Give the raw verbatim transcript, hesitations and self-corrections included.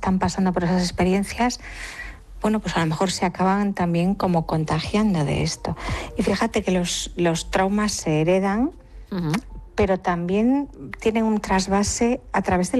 están pasando por esas experiencias, bueno, pues a lo mejor se acaban también como contagiando de esto. Y fíjate que los, los traumas se heredan, uh-huh. pero también tienen un trasvase a través de